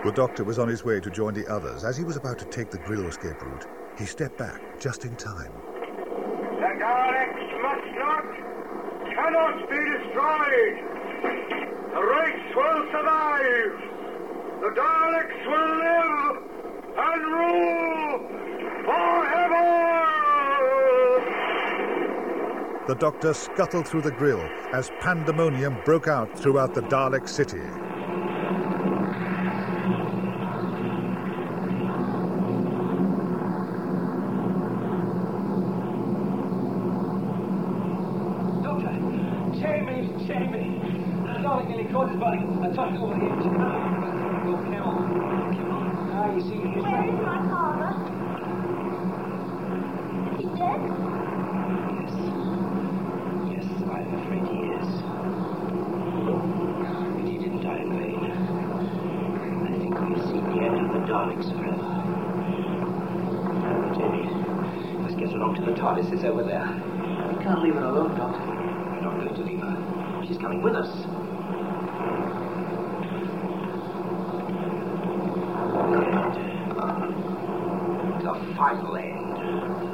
The Doctor was on his way to join the others. As he was about to take the Grill escape route, he stepped back just in time. The Daleks must not, cannot be destroyed. The race will survive. The Daleks will live and rule forever. The Doctor scuttled through the Grill as pandemonium broke out throughout the Dalek city. His body. I tucked over the engine. Go, Camel. Ah, you see, he's Where is my father? He's dead? Yes, I'm afraid he is. But he didn't die in vain. I think we've seen the end of the Daleks forever. Jamie, let's get along to the TARDIS. It's over there. We can't leave her alone, Doctor. We're not going to leave her. She's coming with us. The final end.